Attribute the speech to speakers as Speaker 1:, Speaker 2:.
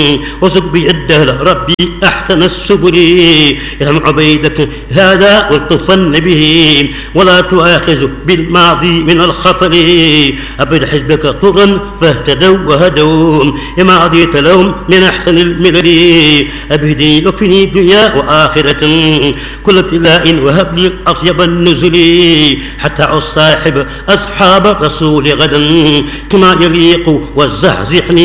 Speaker 1: وسق بي الدهر ربي أحسن السبل ارحم عبيدك هذا والتصن به ولا تؤاخذ بالماضي من الخطر أبد حزبك طرا فاهتدوا وهدوا لما عضيت لهم من أحسن الملل أبهدي يكفني دنيا وآخرة كل ابتلاء وهب لي أطيب النزل حتى أصاحب أصحاب الرسول غدا كما يليق والزحزحني